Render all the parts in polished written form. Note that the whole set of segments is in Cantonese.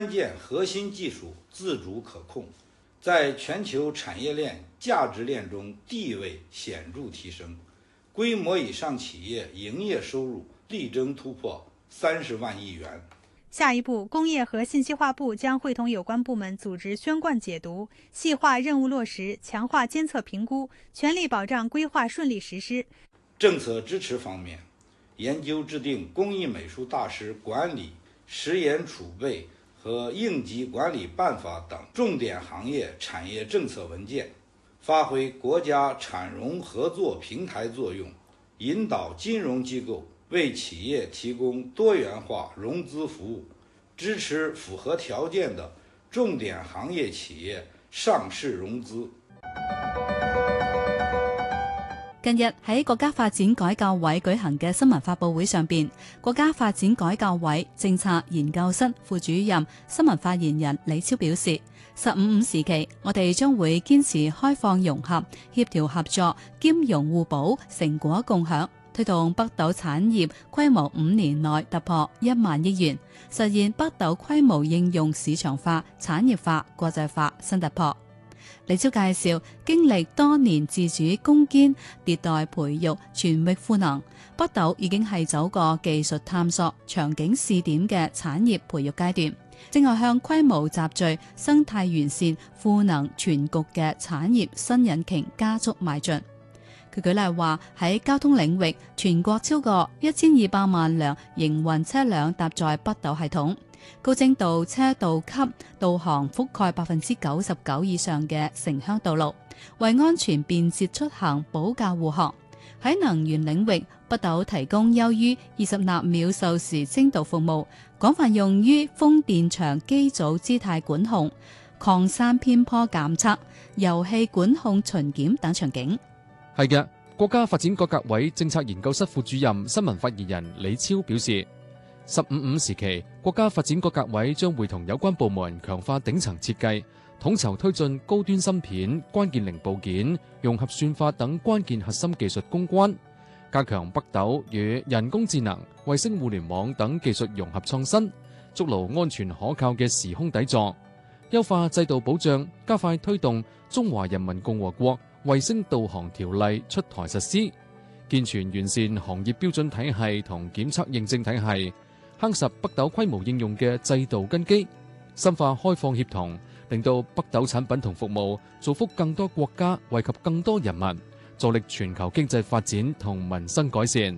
关键核心技术自主可控，在全球产业链、价值链中地位显著提升，规模以上企业营业收入力争突破30万亿元。 下一步，工业和信息化部将会同有关部门组织宣贯解读，细化任务落实，强化监测评估，全力保障规划顺利实施。 政策支持方面，研究制定工艺美术大师管理、实研储备和应急管理办法等重点行业产业政策文件，发挥国家产融合作平台作用，引导金融机构为企业提供多元化融資服務，支持符合條件的重點行業企業上市融資。 近日喺國家發展改革委舉行嘅新聞發佈會上邊，國家發展改革委政策研究室副主任、新聞發言人李超表示，15.5時期，我哋將會堅持開放融合、協調合作、兼容互補、成果共享，推動北斗產業規模5年內突破1萬億元，實現北斗規模應用市場化、產業化、國際化新突破。李超介紹，經歷多年自主攻堅、迭代培育、全域賦能，北斗已經係走過技術探索、場景試點嘅產業培育階段，正係向規模集聚、生態完善、賦能全局嘅產業新引擎加速邁進。佢舉例話，喺交通領域，全國超過1200萬輛營運車輛搭載北斗系統，高精度車道級導航覆蓋99%以上嘅城鄉道路，為安全便捷出行保駕護航。喺能源領域，北斗提供優於20納秒授時精度服務，廣泛用於風電場機組姿態管控、礦山偏坡監測、油氣管控巡檢等場景。 係嘅，國家發展改革委政策研究室副主任、新聞發言人李超表示，15.5時期，國家發展改革委將會同有關部門強化頂層設計，統籌推進高端芯片、關鍵零部件、融合算法等關鍵核心技術攻關，加強北斗與人工智能、衛星互聯網等技術融合創新，築牢安全可靠嘅時空底座，優化制度保障，加快推動中華人民共和國衛星導航條例出台實施，健全完善行業標準體系同檢測認證體系，夯實北斗規模應用嘅制度根基，深化開放協同，令到北斗產品同服務造福更多國家，惠及更多人民，助力全球經濟發展同民生改善。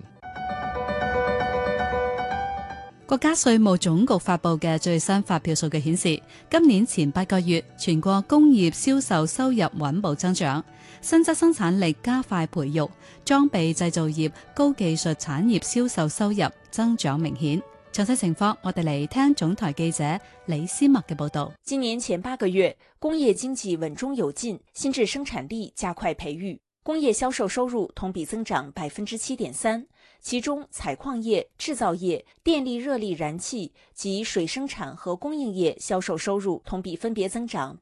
國家稅務總局發佈嘅最新發票數據顯示，今年前8個月，全國工業銷售收入穩步增長，新質生產力加快培育，裝備製造業、高技術產業銷售收入增長明顯。詳細情況，我哋嚟聽總台記者李思默嘅報道。 今年前8個月，工業經濟穩中有進，新質生產力加快培育，工業銷售收入同比增長7.3%。其中，採礦業、製造業、電力熱力燃氣及水生產和供應業銷售收入同比分別增長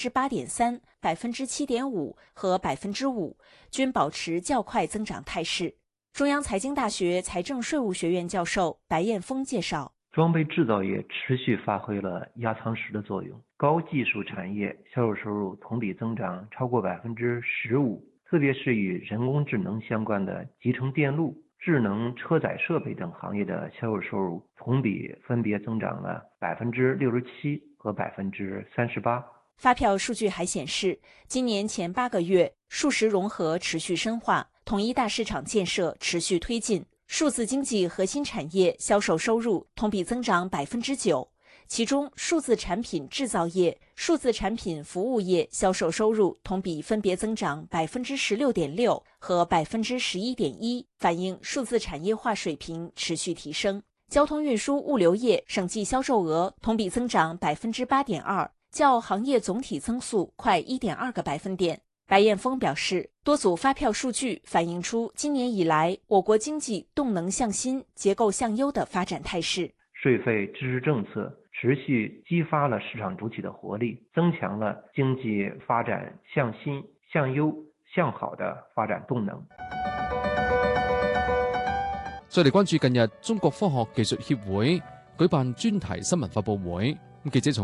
8.3%、7.5%和5%，均保持較快增長態勢。中央財經大學財政稅務學院教授白燕峰介紹， 裝備製造業持續發揮了壓艙石的作用，高技術產業銷售收入同比增長超過15%，特別是與人工智能相關的集成電路、智能車載設備等行業的銷售收入同比分別增長了67%和38%。 發票數據還顯示，今年前8個月，數實融合持續深化，統一大市場建設持續推進，數字經濟核心產業銷售收入同比增長9%，其中數字產品製造業、數字產品服務業銷售收入同比分別增長16.6%和11.1%，反映數字產業化水平持續提升。交通運輸物流業省際銷售額同比增長8.2%，較行業總體增速快1.2個百分點。白燕峰表示，多組發票數據反映出今年以來我國經濟動能向新、結構向優的發展態勢。 稅費支持政策持續激發了市場主體的活力，增強了經濟發展向新、向優、向好的發展動能。 再嚟關注近日中國科學技術協會舉辦專題新聞發佈會， 記者從